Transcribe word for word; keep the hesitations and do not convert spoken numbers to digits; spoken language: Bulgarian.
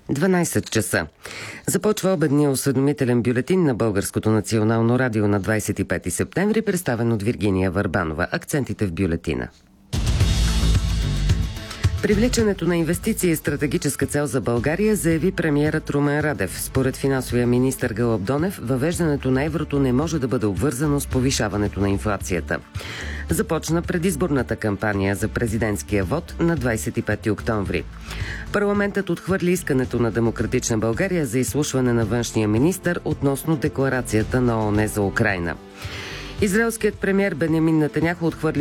дванайсет часа. Започва обедния осведомителен бюлетин на Българското национално радио на двадесет и пети септември, представен от Виргиния Върбанова. Акцентите в бюлетина. Привличането на инвестиции е стратегическа цел за България, заяви премиерът Румен Радев. Според финансовия министър Гълъб Донев, въвеждането на еврото не може да бъде обвързано с повишаването на инфлацията. Започна предизборната кампания за президентския вод на двадесет и пети октомври. Парламентът отхвърли искането на Демократична България за изслушване на външния министър относно декларацията на ООН за Украйна. Израелският премиер Бенямин Нетаняху отхвърли